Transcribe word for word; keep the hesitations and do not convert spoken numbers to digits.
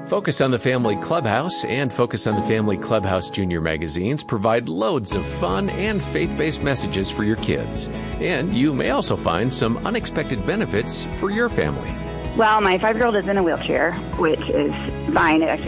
Focus on the Family Clubhouse and Focus on the Family Clubhouse Junior magazines provide loads of fun and faith-based messages for your kids. And you may also find some unexpected benefits for your family. Well, my five-year-old is in a wheelchair, which is fine. It actually